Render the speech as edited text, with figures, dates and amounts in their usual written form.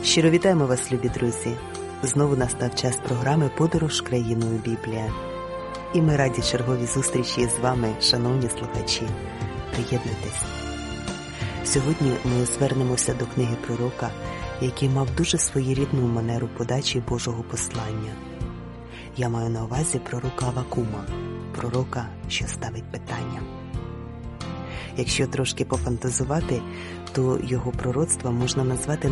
Щиро вітаємо вас, любі друзі! Знову настав час програми «Подорож країною Біблія». І ми раді черговій зустрічі з вами, шановні слухачі. Приєднуйтесь! Сьогодні ми звернемося до книги пророка, який мав дуже своєрідну манеру подачі Божого послання. Я маю на увазі пророка Авакума, пророка, що ставить питання. Якщо трошки пофантазувати, то його пророцтва можна назвати